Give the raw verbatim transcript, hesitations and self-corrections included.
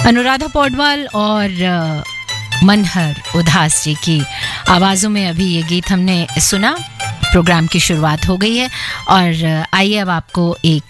अनुराधा पौडवाल और मनहर उदास जी की आवाज़ों में अभी ये गीत हमने सुना। प्रोग्राम की शुरुआत हो गई है और आइए अब आपको एक